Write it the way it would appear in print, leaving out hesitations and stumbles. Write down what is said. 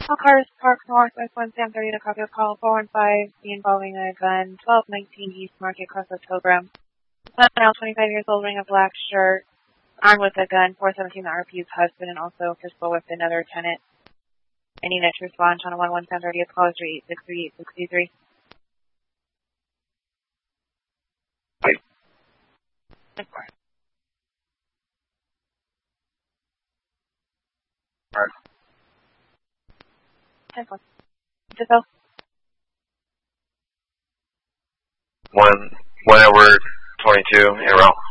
All cars parked northwest 1 Sam 30 to copy of call 415 involving a gun, 1219 East Market Cross October. Now 25 years old, wearing a black shirt, armed with a gun, 417 the RPU's husband, and also pistol with another tenant. I need to respond. Channel 11 Sam 30, call 38638633. Alright. 10-4. Giselle? 1 Edward 22, en route.